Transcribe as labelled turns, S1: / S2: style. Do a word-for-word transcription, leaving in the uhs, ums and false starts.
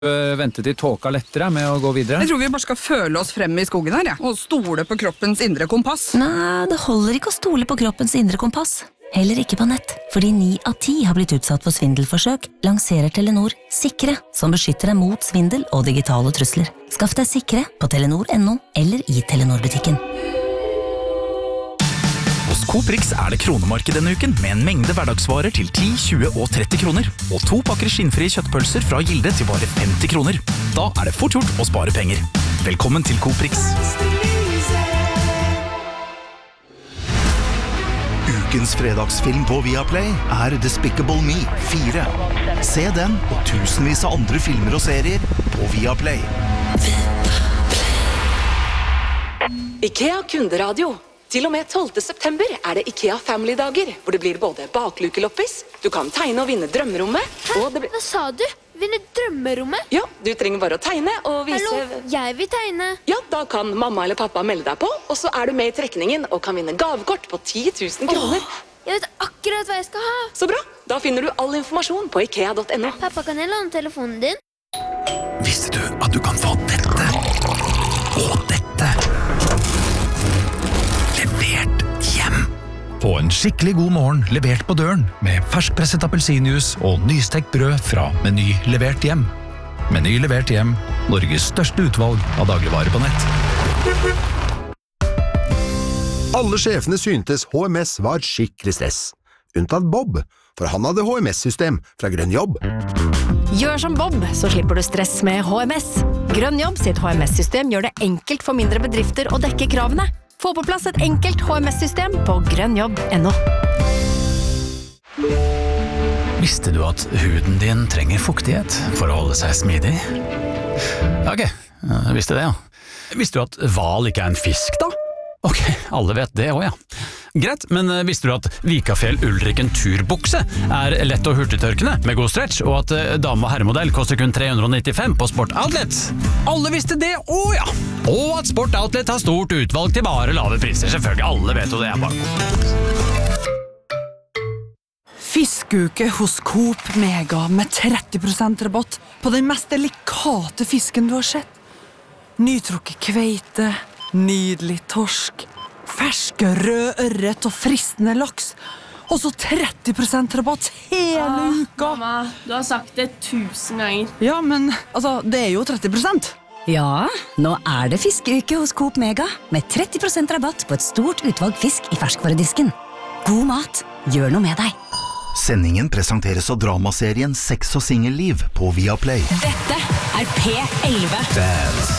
S1: Vente til tåka lettere med å gå videre.
S2: Jeg tror vi bare skal føle oss frem i skogen her, ja. Og stole på kroppens indre kompass.
S3: Nei, det holder ikke å stole på kroppens indre kompass. Heller ikke på nett, fordi ni av ti har blitt utsatt for svindelforsøk, lanserer Telenor Sikre, som beskytter deg mot svindel og digitale trusler. Skaff deg Sikre på telenor punktum no eller i Telenor-butikken.
S4: Hos Coop Rix er det kronemarked denne uken med en mengde hverdagsvarer til ti, tjue og tretti kroner. Og to pakker skinnfrie kjøttpølser fra Gilde til bare femti kroner. Da er det fort gjort å spare penger. Velkommen til Coop Rix.
S5: Ukens fredagsfilm på Viaplay er Despicable Me fire. Se den og tusenvis av andre filmer og serier på Viaplay.
S6: IKEA Kunderadio. Til og med tolvte september er det IKEA Family-dager, hvor det blir både baklukeloppis, du kan tegne og vinne drømmerommet, og det blir...
S7: Hva sa du? Vinne drømmerommet?
S6: Ja, du trenger bare å tegne og vise...
S7: Hallo, jeg vil tegne.
S6: Ja, da kan mamma eller pappa melde deg på, og så er du med i trekningen og kan vinne gavekort på ti tusen kroner.
S7: Åh, jeg vet akkurat hva jeg skal ha.
S6: Så bra, da finner du all informasjon på ikea punktum no.
S7: Pappa, kan jeg låne telefonen din?
S4: Visste du at du kan få dette og dette levert hjem? Få en skikkelig god morgen levert på døren med ferskpresset appelsinjuice og nystekt brød fra Meny levert hjem. Meny levert hjem, Norges største utvalg av dagligvarer på nett.
S8: Alle sjefene syntes H M S var skikkelig stress. Unntatt Bob, for han hadde H M S-system fra Grønn Jobb.
S9: Gjør som Bob, så slipper du stress med H M S. Grønn Jobb sitt H M S-system gjør det enkelt for mindre bedrifter å dekke kravene. Få på plass et enkelt H M S-system på grønnjobb punktum no.
S4: Visste du at huden din trenger fuktighet for å holde seg smidig? Ok, jeg visste det, ja. Visste du at hval ikke er en fisk, da? Ok, alle vet det også, ja. Greit, men visste du at Vikafjell Ulriken turbukse er lett og hurtigtørkende med god stretch, og at dame- og herremodell koster kun tre hundre nittifem på Sport Outlet? Alle visste det også, ja. Og at Sport Outlet har stort utvalg til bare lave priser. Selvfølgelig, alle vet jo det er bare.
S2: Fiskeuke hos Coop Mega med tretti prosent rabatt på den mest delikate fisken du har sett. Nytrukket kveite, nydelig torsk, ferske rød ørret og fristende laks. Og så tretti prosent rabatt hele
S10: ah,
S2: uka.
S10: Mamma, du har sagt det tusen ganger.
S2: Ja, men altså, det er jo tretti prosent.
S3: Ja, nå er det fiskeuke hos Coop Mega med tretti prosent rabatt på et stort utvalg fisk i ferskvaredisken. God mat, gjør noe med deg.
S5: Sendingen presenteres av dramaserien Sex og singelliv på Viaplay.
S9: Dette er P elleve.
S4: Dance.